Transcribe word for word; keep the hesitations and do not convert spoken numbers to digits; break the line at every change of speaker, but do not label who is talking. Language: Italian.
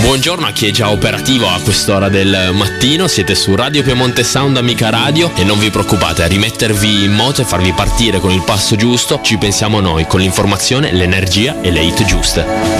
Buongiorno a chi è già operativo a quest'ora del mattino, siete su Radio Piemonte Sound Amica Radio e non vi preoccupate, a rimettervi in moto e farvi partire con il passo giusto ci pensiamo noi, con l'informazione, l'energia e le hit giuste.